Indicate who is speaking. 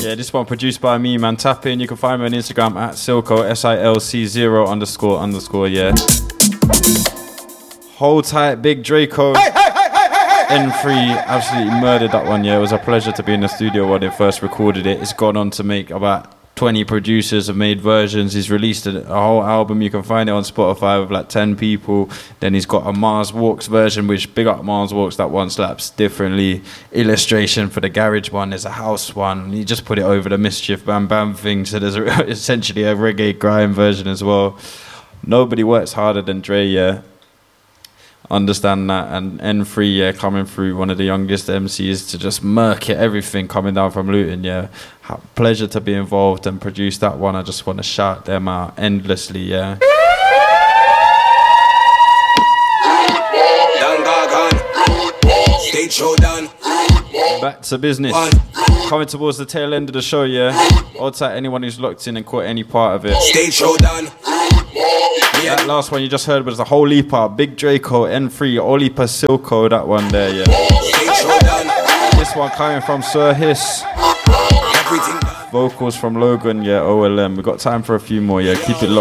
Speaker 1: Yeah, this one produced by me, man. Tap in. You can find me on Instagram at Silco, SILC0__, yeah. Hold tight, Big Draco. N3 absolutely murdered that one, yeah. It was a pleasure to be in the studio when they first recorded it. It's gone on to make about 20 producers have made versions. He's released a whole album. You can find it on Spotify with like 10 people. Then he's got a Mars Walks version, which big up Mars Walks. That one slaps differently. Illustration for the garage one. There's a house one. He just put it over the Mischief Bam Bam thing. So there's essentially a reggae grime version as well. Nobody works harder than Dre, yeah. Understand that. And N3, yeah, coming through, one of the youngest MCs to just murk it, everything coming down from Luton, yeah. Pleasure to be involved and produce that one. I just want to shout them out endlessly, yeah. Back to business. Coming towards the tail end of the show, yeah. Hold tight, anyone who's locked in and caught any part of it.
Speaker 2: Stage showdown.
Speaker 1: That last one you just heard was the whole Leaper, Big Draco, N3, Olipa Silco, that one there, yeah. This one coming from Sir Hiss. Vocals from Logan, yeah, OLM. We got time for a few more, yeah. Keep it locked.